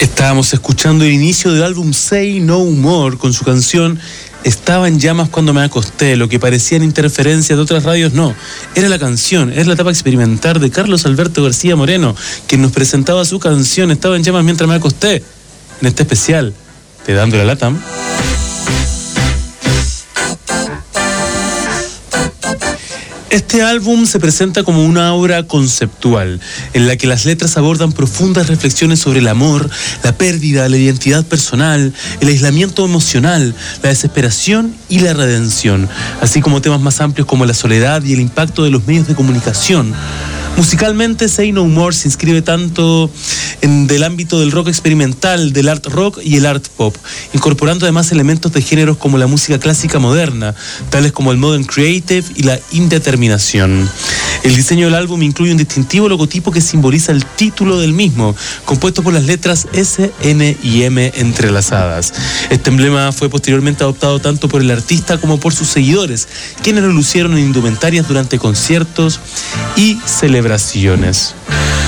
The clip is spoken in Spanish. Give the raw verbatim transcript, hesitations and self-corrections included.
Estábamos escuchando el inicio del álbum Say No More con su canción Estaba en llamas cuando me acosté. Lo que parecían interferencias de otras radios, no. Era la canción, es la etapa experimental de Carlos Alberto García Moreno, quien nos presentaba su canción Estaba en llamas mientras me acosté, en este especial de Dándole a Latam. Este álbum se presenta como una obra conceptual, en la que las letras abordan profundas reflexiones sobre el amor, la pérdida, la identidad personal, el aislamiento emocional, la desesperación y la redención, así como temas más amplios como la soledad y el impacto de los medios de comunicación. Musicalmente, Say No More se inscribe tanto en el ámbito del rock experimental, del art rock y el art pop, incorporando además elementos de géneros como la música clásica moderna, tales como el modern creative y la indeterminación. El diseño del álbum incluye un distintivo logotipo que simboliza el título del mismo, compuesto por las letras S, N y M entrelazadas. Este emblema fue posteriormente adoptado tanto por el artista como por sus seguidores, quienes lo lucieron en indumentarias durante conciertos y celebraciones.